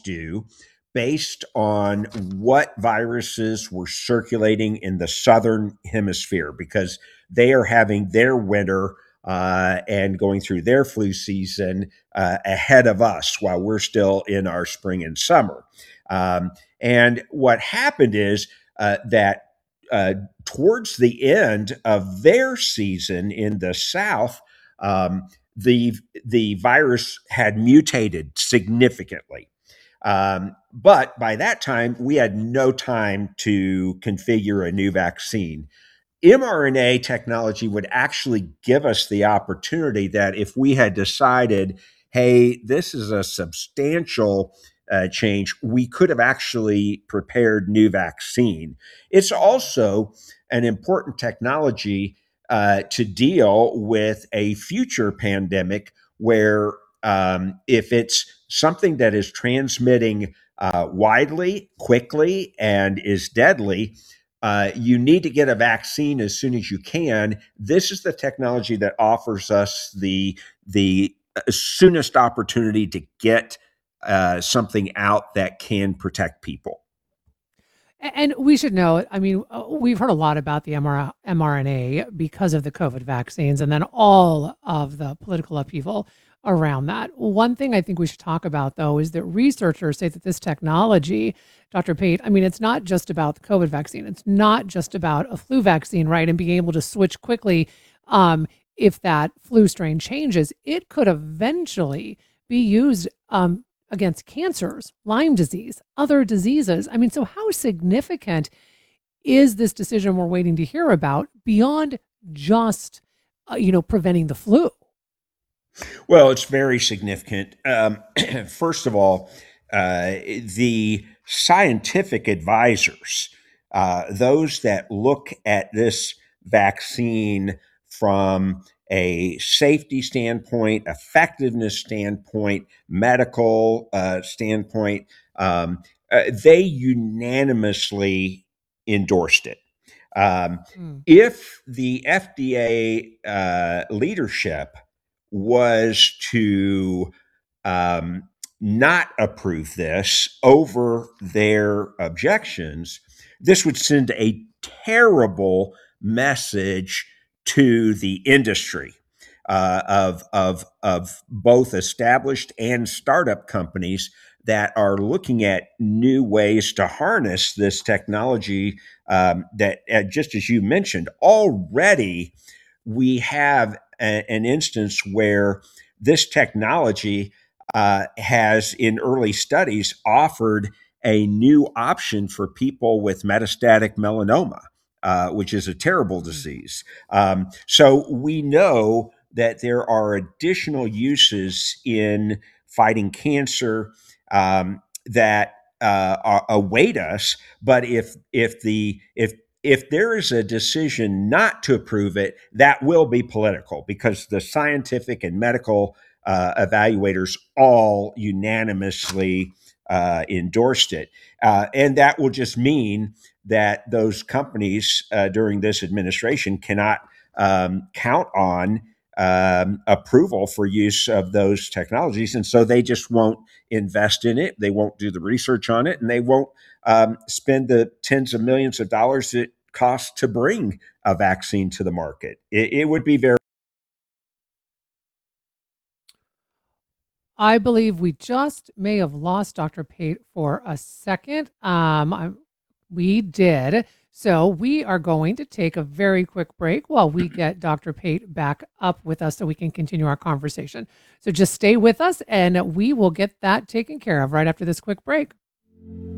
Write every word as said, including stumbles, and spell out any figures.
do based on what viruses were circulating in the southern hemisphere, because they are having their winter uh, and going through their flu season uh, ahead of us while we're still in our spring and summer. Um, and what happened is uh, that uh, towards the end of their season in the south, um, the the virus had mutated significantly. Um, but by that time, we had no time to configure a new vaccine. mRNA technology would actually give us the opportunity that if we had decided, hey, this is a substantial uh, change, we could have actually prepared new vaccine. It's also an important technology uh, to deal with a future pandemic where um, if it's something that is transmitting uh, widely, quickly, and is deadly, uh, you need to get a vaccine as soon as you can. This is the technology that offers us the the soonest opportunity to get uh, something out that can protect people. A- And we should know, I mean, uh, we've heard a lot about the M R- mRNA because of the COVID vaccines and then all of the political upheaval around that. One thing I think we should talk about, though, is that researchers say that this technology, Doctor Pate, I mean, it's not just about the COVID vaccine. It's not just about a flu vaccine, right? And being able to switch quickly um, if that flu strain changes. It could eventually be used um, against cancers, Lyme disease, other diseases. I mean, so how significant is this decision we're waiting to hear about beyond just, uh, you know, preventing the flu? Well, it's very significant. Um, first of all, uh, the scientific advisors, uh, those that look at this vaccine from a safety standpoint, effectiveness standpoint, medical uh, standpoint, um, uh, they unanimously endorsed it. Um, Mm. if the F D A uh, leadership was to um, not approve this over their objections, this would send a terrible message to the industry uh, of, of, of both established and startup companies that are looking at new ways to harness this technology um, that, uh, just as you mentioned, already we have a, an instance where this technology uh, has, in early studies, offered a new option for people with metastatic melanoma, uh, which is a terrible Mm. disease. Um, so we know that there are additional uses in fighting cancer um, that uh, are, await us. But if if the if if there is a decision not to approve it, that will be political because the scientific and medical uh, evaluators all unanimously uh, endorsed it. Uh, and that will just mean that those companies uh, during this administration cannot um, count on um, approval for use of those technologies. And so they just won't invest in it. They won't do the research on it, and they won't um, spend the tens of millions of dollars it costs to bring a vaccine to the market. It, it would be very I believe we just may have lost Doctor Pate for a second. Um, I, we did. So we are going to take a very quick break while we get Doctor Pate back up with us so we can continue our conversation. So just stay with us and we will get that taken care of right after this quick break.